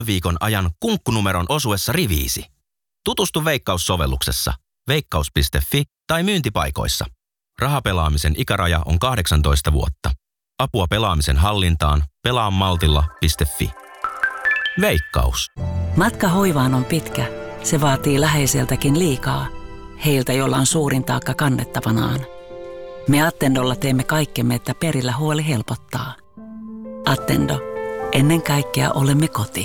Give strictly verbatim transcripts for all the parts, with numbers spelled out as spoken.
viikon ajan kunkkunumeron osuessa riviisi. Tutustu Veikkaus-sovelluksessa, veikkaus piste fi tai myyntipaikoissa. Rahapelaamisen ikäraja on kahdeksantoista vuotta. Apua pelaamisen hallintaan pelaamaltilla piste fi. Veikkaus. Matka hoivaan on pitkä. Se vaatii läheiseltäkin liikaa. Heiltä, joilla on suurin taakka kannettavanaan. Me Attendolla teemme kaikkemme, että perillä huoli helpottaa. Attendo. Ennen kaikkea olemme koti.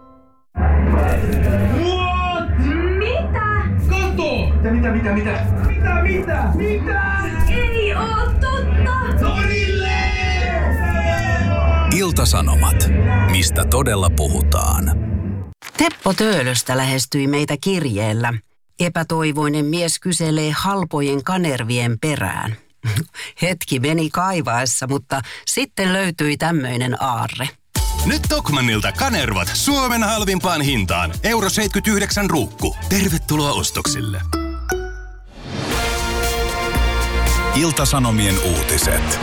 What? Mitä? Kato! Mitä, mitä, mitä, mitä? Mitä, mitä? Mitä? Ei oo totta! Torille! Ilta-Sanomat. Mistä todella puhutaan? Teppo Töölöstä lähestyi meitä kirjeellä. Epätoivoinen mies kyselee halpojen kanervien perään. Hetki meni kaivaessa, mutta sitten löytyi tämmöinen aarre. Nyt Tokmannilta kanervat Suomen halvimpaan hintaan. Euro seitsemänkymmentäyhdeksän ruukku. Tervetuloa ostoksille. Ilta-Sanomien uutiset.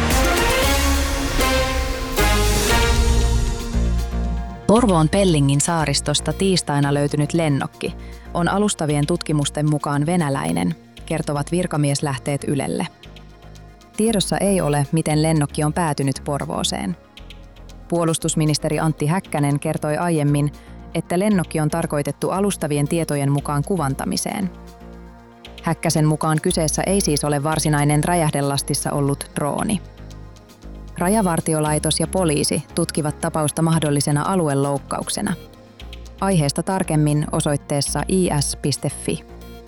Porvoon Pellingin saaristosta tiistaina löytynyt lennokki on alustavien tutkimusten mukaan venäläinen, kertovat virkamieslähteet Ylelle. Tiedossa ei ole, miten lennokki on päätynyt Porvooseen. Puolustusministeri Antti Häkkänen kertoi aiemmin, että lennokki on tarkoitettu alustavien tietojen mukaan kuvantamiseen. Häkkäsen mukaan kyseessä ei siis ole varsinainen räjähdelastissa ollut drooni. Rajavartiolaitos ja poliisi tutkivat tapausta mahdollisena alueloukkauksena. Aiheesta tarkemmin osoitteessa i s piste fi.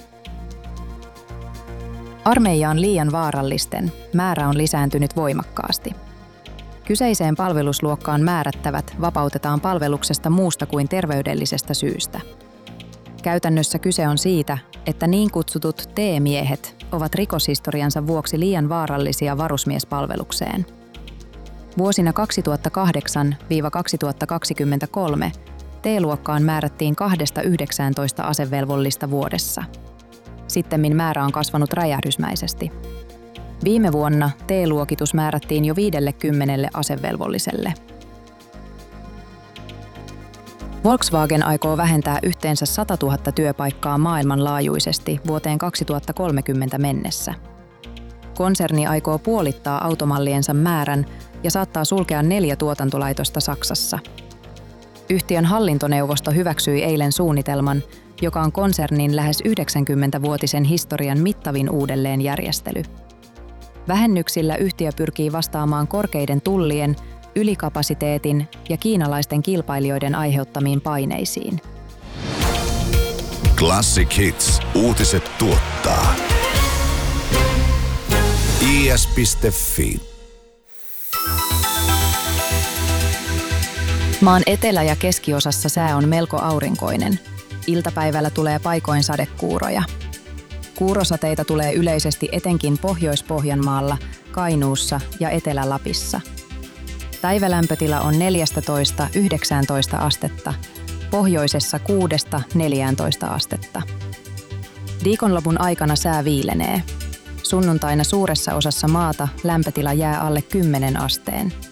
Armeija on liian vaarallisten. Määrä on lisääntynyt voimakkaasti. Kyseiseen palvelusluokkaan määrättävät vapautetaan palveluksesta muusta kuin terveydellisestä syystä. Käytännössä kyse on siitä, että niin kutsutut T-miehet ovat rikoshistoriansa vuoksi liian vaarallisia varusmiespalvelukseen. Vuosina kaksituhattakahdeksan kaksituhattakaksikymmentäkolme T-luokkaan määrättiin kahdesta yhdeksääntoista asevelvollista vuodessa. Sittemmin määrä on kasvanut räjähdysmäisesti. Viime vuonna T-luokitus määrättiin jo viidellekymmenelle asevelvolliselle. Volkswagen aikoo vähentää yhteensä satatuhatta työpaikkaa maailmanlaajuisesti vuoteen kaksituhattakolmekymmentä mennessä. Konserni aikoo puolittaa automalliensa määrän ja saattaa sulkea neljä tuotantolaitosta Saksassa. Yhtiön hallintoneuvosto hyväksyi eilen suunnitelman, joka on konsernin lähes yhdeksänkymmentävuotisen historian mittavin uudelleenjärjestely. Vähennyksillä yhtiö pyrkii vastaamaan korkeiden tullien, ylikapasiteetin ja kiinalaisten kilpailijoiden aiheuttamiin paineisiin. Classic Hits. Uutiset tuottaa. i s piste fi. Maan etelä- ja keskiosassa sää on melko aurinkoinen. Iltapäivällä tulee paikoin sadekuuroja. Kuurosateita tulee yleisesti etenkin Pohjois-Pohjanmaalla, Kainuussa ja Etelä-Lapissa. Päivälämpötila on neljätoista yhdeksäntoista astetta, pohjoisessa kuudesta neljääntoista astetta. Viikonlopun aikana sää viilenee. Sunnuntaina suuressa osassa maata lämpötila jää alle kymmenen asteen.